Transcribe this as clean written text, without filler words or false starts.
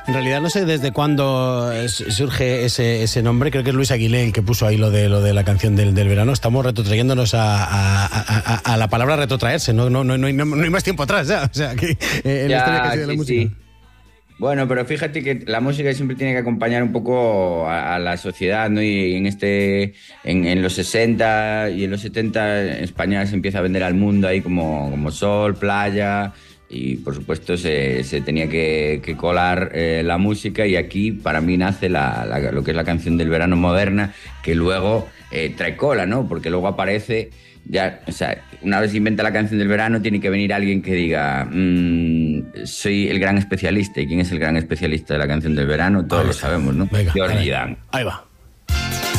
En realidad no sé desde cuándo surge ese nombre. Creo que es Luis Aguilé el que puso ahí lo de la canción del verano. Estamos retrotrayéndonos a la palabra retrotraerse. No hay más tiempo atrás ya. O sea, que en la historia que ha sido la música. Sí. Bueno, pero fíjate que la música siempre tiene que acompañar un poco a la sociedad, ¿no? Y en los 60 y en los 70 España se empieza a vender al mundo ahí como sol, playa, y por supuesto se tenía que colar la música, y aquí para mí nace lo que es la canción del verano moderna, que luego trae cola, ¿no? Porque luego aparece ya, o sea, una vez se inventa la canción del verano, tiene que venir alguien que diga soy el gran especialista. ¿Y quién es el gran especialista de la canción del verano? Todos lo sabemos, ¿no? Venga, Jordi Dan. Ahí va.